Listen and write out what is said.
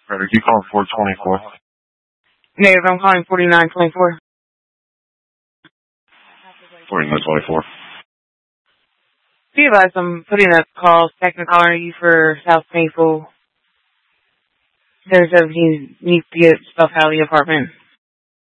Frederick, you calling 424? Negative, I'm calling 4924. 4924. Be advised, I'm putting a call, second caller you for South Maple. There's a he needs to get stuff out of the apartment.